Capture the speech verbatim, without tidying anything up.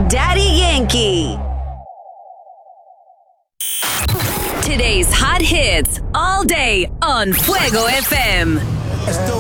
Daddy Yankee. Today's hot hits all day on Fuego F M. Esto